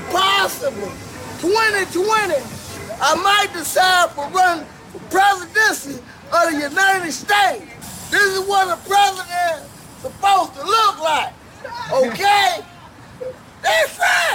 possible. 2020, I might decide for running for presidency of the United States. This is what the president